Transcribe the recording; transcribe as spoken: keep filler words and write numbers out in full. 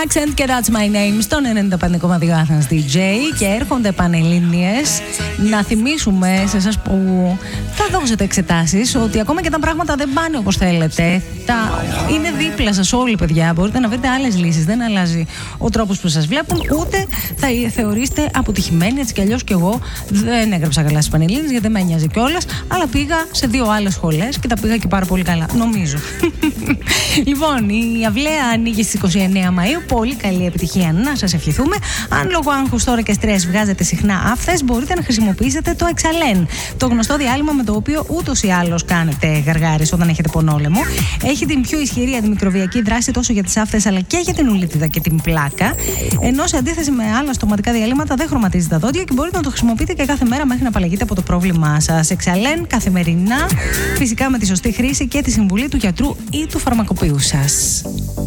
Accent και That's My Name στον ενενήντα πέντε κόμμα δύο Athens ντι τζέι. Και έρχονται πανελλήνιες. Να θυμίσουμε σε εσάς που θα δώσετε εξετάσεις ότι ακόμα και τα πράγματα δεν πάνε όπως θέλετε, τα... είναι δίπλα σας όλοι, παιδιά. Μπορείτε να βρείτε άλλες λύσεις. Δεν αλλάζει ο τρόπος που σας βλέπουν, ούτε θα θεωρείστε αποτυχημένοι. Έτσι κι αλλιώς κι εγώ δεν έγραψα καλά στις πανελλήνιες, γιατί δεν με νοιάζει κιόλας. Αλλά πήγα σε δύο άλλες σχολές και τα πήγα και πάρα πολύ καλά, νομίζω. Λοιπόν, η αυλαία ανοίγει στις είκοσι εννέα Μαΐου. Πολύ καλή επιτυχία να σας ευχηθούμε. Αν λόγω άγχους τώρα και στρες βγάζετε συχνά άφθες, μπορείτε να χρησιμοποιήσετε το Εξαλέν. Το γνωστό διάλειμμα με το οποίο ούτως ή άλλως κάνετε γαργάρες όταν έχετε πονόλεμο. Έχει την πιο ισχυρή αντιμικροβιακή δράση τόσο για τις άφθες αλλά και για την ουλίτιδα και την πλάκα. Ενώ σε αντίθεση με άλλα στοματικά διαλύματα δεν χρωματίζει τα δόντια και μπορείτε να το χρησιμοποιείτε και κάθε μέρα μέχρι να απαλλαγείτε από το πρόβλημά σας. Εξαλέν καθημερινά, φυσικά με τη σωστή χρήση και τη συμβουλή του γιατρού ή του φαρμακοποιού σας.